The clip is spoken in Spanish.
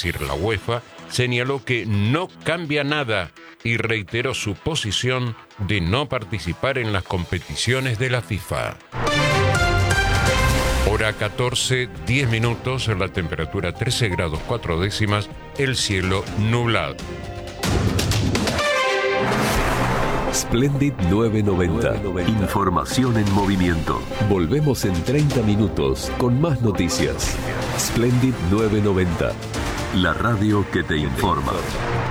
decir la UEFA, señaló que no cambia nada y reiteró su posición de no participar en las competiciones de la FIFA. Hora 14, 10 minutos, la temperatura 13 grados 4 décimas, el cielo nublado. Splendid 990. Información en movimiento. Volvemos en 30 minutos con más noticias. Splendid 990. La radio que te informa.